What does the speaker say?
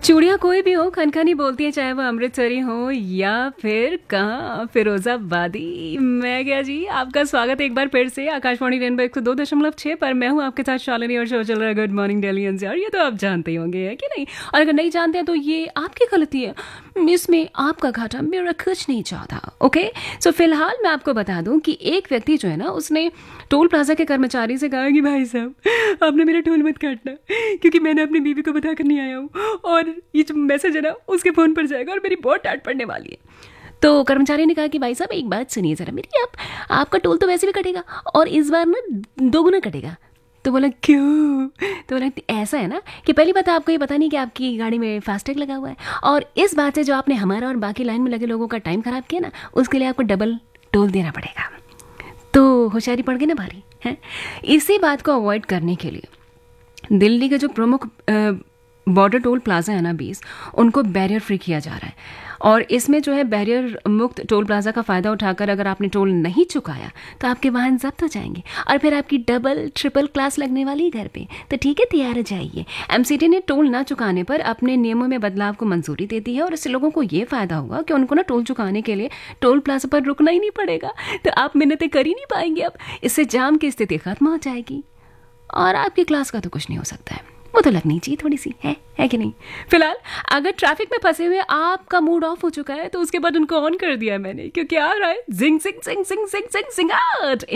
चूड़ियाँ कोई भी हो, खनखनी बोलती है, चाहे वो अमृतसरी हो या फिर कहाँ फिरोजाबादी। मैं क्या जी, आपका स्वागत एक बार फिर से आकाशवाणी रेनबो 102.6 पर। मैं हूँ आपके साथ शालिनी और शो चल रहा है गुड मॉर्निंग दिल्ली एनसीआर। ये तो आप जानते ही होंगे, है कि नहीं? और अगर नहीं जानते हैं तो ये आपकी गलती है, इसमें आपका घाटा मेरा कुछ नहीं चाहता। ओके, सो फिलहाल मैं आपको बता दूं कि एक व्यक्ति जो है ना, उसने टोल प्लाजा के कर्मचारी से कहा कि भाई साहब आपने मेरा टोल मत काटना, क्योंकि मैंने अपनी बीवी को बता कर नहीं आया हूँ और ये जो मैसेज है ना उसके फ़ोन पर जाएगा और मेरी बहुत डांट पड़ने वाली है। तो कर्मचारी ने कहा कि भाई साहब एक बात सुनिए ज़रा मेरी, आप आपका टोल तो वैसे भी कटेगा और इस बार ना दोगुना कटेगा। तो बोला क्यों? तो बोला ऐसा है ना कि पहली बात आपको ये पता नहीं कि आपकी गाड़ी में फास्टैग लगा हुआ है, और इस बात से जो आपने हमारा और बाकी लाइन में लगे लोगों का टाइम ख़राब किया ना, उसके लिए आपको डबल टोल देना पड़ेगा। तो होशियारी पड़ गई ना भारी है। इसी बात को अवॉइड करने के लिए दिल्ली के जो प्रमुख बॉर्डर टोल प्लाजा है ना 20, उनको बैरियर फ्री किया जा रहा है। और इसमें जो है बैरियर मुक्त टोल प्लाजा का फ़ायदा उठाकर अगर आपने टोल नहीं चुकाया तो आपके वाहन जब्त हो जाएंगे और फिर आपकी डबल ट्रिपल क्लास लगने वाली है घर पे। तो ठीक है, तैयार हो जाइए। एमसीटी ने टोल ना चुकाने पर अपने नियमों में बदलाव को मंजूरी दे दी है और इससे लोगों को ये फ़ायदा होगा कि उनको ना टोल चुकाने के लिए टोल प्लाजा पर रुकना ही नहीं पड़ेगा। तो आप मिन्नतें कर ही नहीं पाएंगे। अब इससे जाम की स्थिति खत्म हो जाएगी और आपकी क्लास का तो कुछ नहीं हो सकता है, वो तो लगनी चाहिए थोड़ी सी, है कि नहीं? फिलहाल अगर ट्रैफिक में फंसे हुए आपका मूड ऑफ हो चुका है तो उसके बाद उनको ऑन कर दिया है मैंने, क्योंकि आ रहा है जिंग जिंग जिंग जिंग जिंग जिंग जिंग